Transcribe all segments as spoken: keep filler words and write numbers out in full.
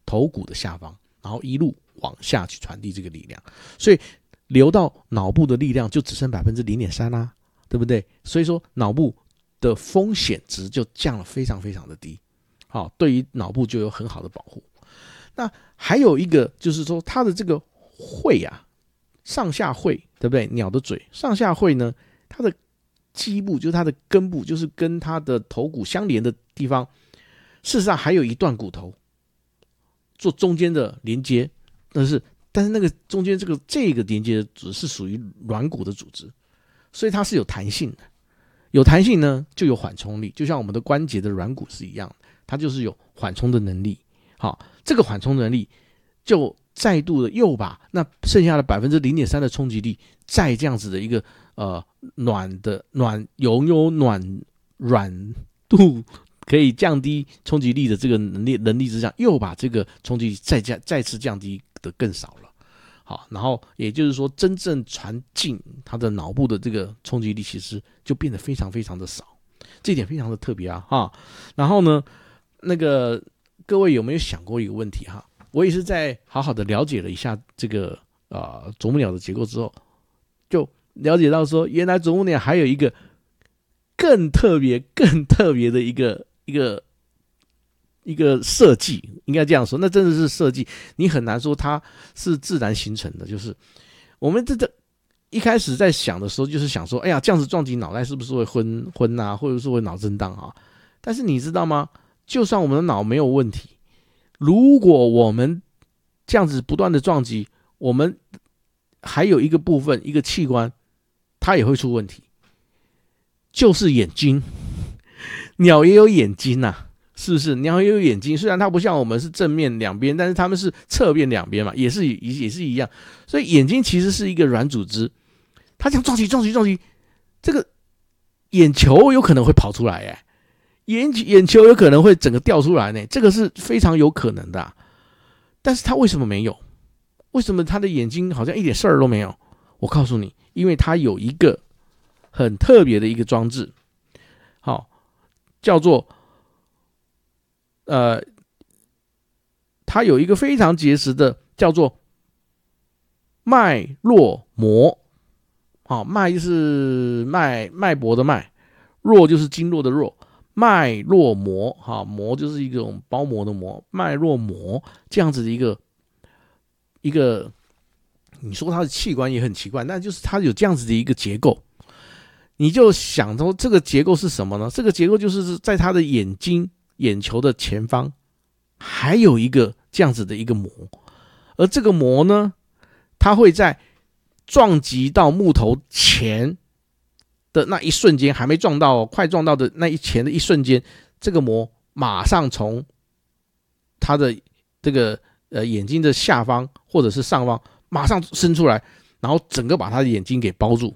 头骨的下方，然后一路往下去传递这个力量，所以流到脑部的力量就只剩 百分之零点三 啦，对不对？所以说脑部的风险值就降了非常非常的低，好，对于脑部就有很好的保护。那还有一个就是说它的这个喙啊，上下喙，对不对？鸟的嘴上下喙呢，它的基部就是它的根部，就是跟它的头骨相连的地方，事实上还有一段骨头做中间的连接，但是但是那个中间这个这个连接的组织是属于软骨的组织，所以它是有弹性的。有弹性呢，就有缓冲力，就像我们的关节的软骨是一样的，它就是有缓冲的能力。好，这个缓冲能力就再度的又把那剩下的 百分之零点三 的冲击力，再这样子的一个呃暖的暖拥有暖软度可以降低冲击力的这个能力能力之下，又把这个冲击力再降再次降低的更少了。好，然后也就是说，真正传进他的脑部的这个冲击力，其实就变得非常非常的少，这一点非常的特别啊哈。然后呢，那个各位有没有想过一个问题哈？我也是在好好的了解了一下这个呃啄木鸟的结构之后，就了解到说，原来啄木鸟还有一个更特别、更特别的一个一个。一个设计，应该这样说，那真的是设计，你很难说它是自然形成的。就是我们这个一开始在想的时候，就是想说，哎呀，这样子撞击脑袋是不是会昏昏啊，或者是会脑震荡啊？但是你知道吗？就算我们的脑没有问题，如果我们这样子不断的撞击，我们还有一个部分，一个器官，它也会出问题，就是眼睛。鸟也有眼睛啊。是不是鸟也有眼睛？虽然它不像我们是正面两边，但是它们是侧面两边嘛，也是也是一样。所以眼睛其实是一个软组织，它这样撞击撞击撞击，这个眼球有可能会跑出来，哎，眼眼球有可能会整个掉出来呢，这个是非常有可能的啊。但是它为什么没有？为什么它的眼睛好像一点事儿都没有？我告诉你，因为它有一个很特别的一个装置，好，叫做。呃，它有一个非常结实的叫做脉络膜，好，脉就是脉脉搏的脉，络就是经络的络，脉络膜，好，膜就是一种包膜的膜，脉络膜这样子的一个一个，你说它的器官也很奇怪，但就是它有这样子的一个结构，你就想说这个结构是什么呢？这个结构就是在它的眼睛。眼球的前方还有一个这样子的一个膜，而这个膜呢，它会在撞击到木头前的那一瞬间，还没撞到，快撞到的那一前的一瞬间，这个膜马上从它的这个呃眼睛的下方或者是上方马上伸出来，然后整个把他的眼睛给包住。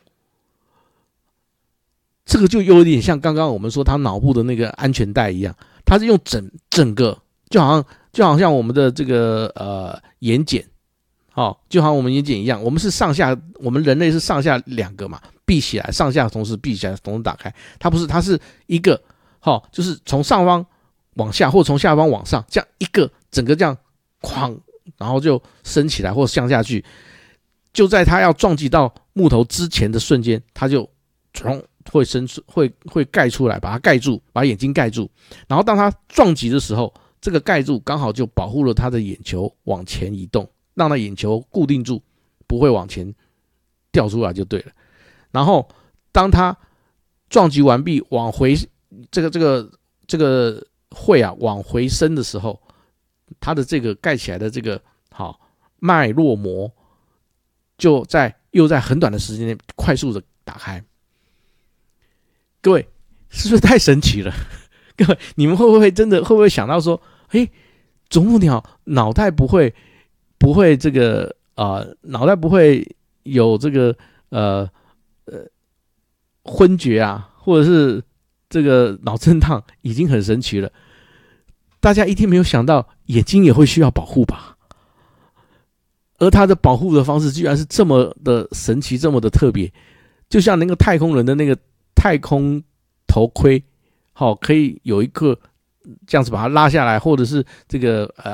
这个就有点像刚刚我们说他脑部的那个安全带一样，它是用整整个，就好像就好像我们的这个呃眼睑，哦，就好像我们眼睑一样，我们是上下，我们人类是上下两个嘛，闭起来，上下同时闭起来，同时打开。它不是，它是一个，哦，就是从上方往下，或从下方往上，这样一个整个这样哐，然后就升起来或向下去，就在它要撞击到木头之前的瞬间，它就从。会伸出，会会盖出来，把它盖住，把眼睛盖住。然后当它撞击的时候，这个盖住刚好就保护了它的眼球往前移动，让它眼球固定住，不会往前掉出来就对了。然后当它撞击完毕，往回这个这个这个会啊往回伸的时候，它的这个盖起来的这个好脉络膜就在又在很短的时间内快速的打开。各位是不是太神奇了？各位，你们会不会真的会不会想到说，哎，啄木鸟脑袋不会不会这个呃脑袋不会有这个呃呃昏厥啊，或者是这个脑震荡，已经很神奇了。大家一定没有想到，眼睛也会需要保护吧？而它的保护的方式居然是这么的神奇，这么的特别，就像那个太空人的那个。太空头盔，好，可以有一个这样子把它拉下来，或者是这个呃